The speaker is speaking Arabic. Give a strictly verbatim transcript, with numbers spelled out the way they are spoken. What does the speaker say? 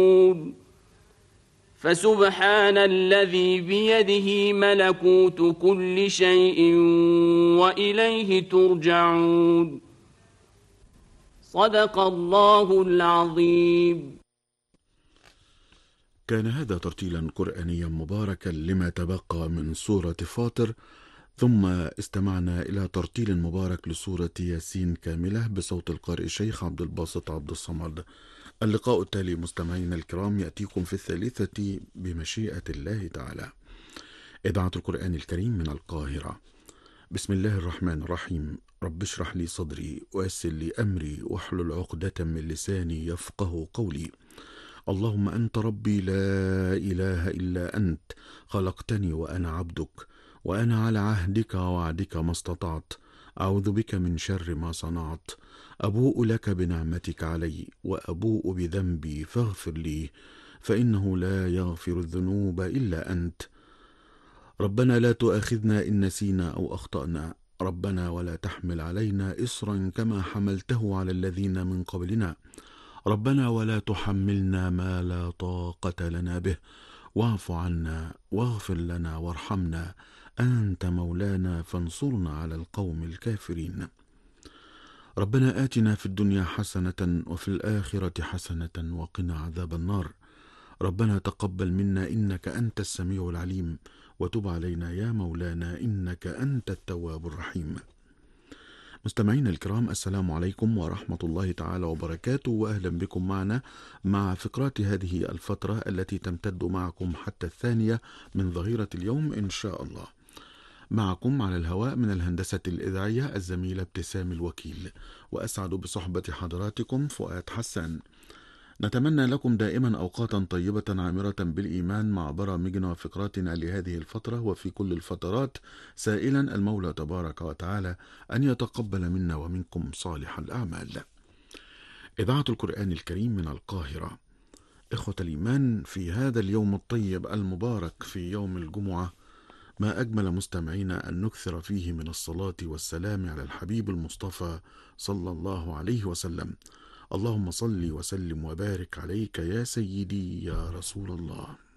فسبحان الذي بيده ملكوت كل شيء وإليه ترجعون. صدق الله العظيم. كان هذا ترتيلا قرآنيا مباركا لما تبقى من سورة فاطر، ثم استمعنا إلى ترتيل مبارك لسورة ياسين كاملة بصوت القارئ الشيخ عبد الباسط عبد الصمد. اللقاء التالي مستمعينا الكرام يأتيكم في الثالثة بمشيئة الله تعالى. إذاعة القرآن الكريم من القاهرة. بسم الله الرحمن الرحيم. رب اشرح لي صدري ويسر لي أمري واحلل عقدة من لساني يفقه قولي. اللهم أنت ربي لا إله إلا أنت، خلقتني وأنا عبدك، وأنا على عهدك ووعدك ما استطعت، أعوذ بك من شر ما صنعت، أبوء لك بنعمتك علي وأبوء بذنبي فاغفر لي، فإنه لا يغفر الذنوب إلا أنت. ربنا لا تؤاخذنا إن نسينا أو أخطأنا، ربنا ولا تحمل علينا إصرا كما حملته على الذين من قبلنا، ربنا ولا تحملنا ما لا طاقة لنا به، واعف عنا واغفر لنا وارحمنا، أنت مولانا فانصرنا على القوم الكافرين. ربنا آتنا في الدنيا حسنة وفي الآخرة حسنة وقنا عذاب النار. ربنا تقبل منا إنك أنت السميع العليم، وتب علينا يا مولانا إنك أنت التواب الرحيم. مستمعينا الكرام، السلام عليكم ورحمة الله تعالى وبركاته، وأهلا بكم معنا مع فقرات هذه الفترة التي تمتد معكم حتى الثانية من ظهيرة اليوم إن شاء الله. معكم على الهواء من الهندسة الإذاعية الزميلة ابتسام الوكيل، وأسعد بصحبة حضراتكم فؤاد حسان. نتمنى لكم دائما أوقاتا طيبة عامرة بالإيمان مع برامجنا وفقراتنا لهذه الفترة وفي كل الفترات، سائلا المولى تبارك وتعالى أن يتقبل منا ومنكم صالح الأعمال. إذاعة القرآن الكريم من القاهرة. إخوة الإيمان، في هذا اليوم الطيب المبارك في يوم الجمعة، ما أجمل مستمعين أن نكثر فيه من الصلاة والسلام على الحبيب المصطفى صلى الله عليه وسلم. اللهم صل وسلم وبارك عليك يا سيدي يا رسول الله.